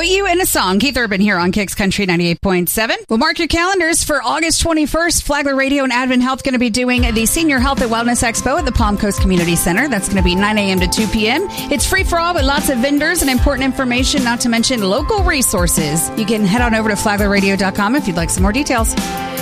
Put You in a Song. Keith Urban here on Kicks Country 98.7. Well, mark your calendars for August 21st. Flagler Radio and Advent Health going to be doing the Senior Health and Wellness Expo at the Palm Coast Community Center. That's going to be 9 a.m. to 2 p.m. It's free for all with lots of vendors and important information, not to mention local resources. You can head on over to flaglerradio.com if you'd like some more details.